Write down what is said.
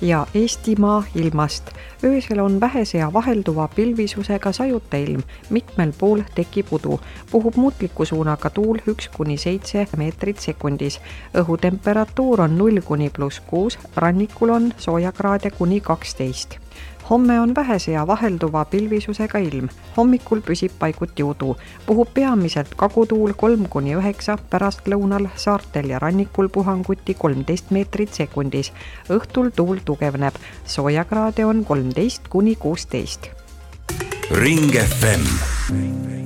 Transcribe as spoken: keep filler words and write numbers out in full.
ja Eestimaa ilmast. Öösel on vähese ja vahelduva pilvisusega sajuta ilm, mitmel pool tekib udu. Puhub muutliku suunaga tuul üks kuni seitse meetrit sekundis. Õhutemperatuur on null kuni pluss kuus, rannikul on soojakraade kuni kaksteist. Homme on vähese ja vahelduva pilvisusega ilm. Hommikul püsib paiguti udu. Puhub peamiselt kagutuul kolm kuni üheksa, pärast lõunal saartel ja rannikul puhanguti kolmteist meetrit sekundis. Õhtul tuul tugevneb. Soojakraade on kolmteist kuni kuusteist. Ring F M.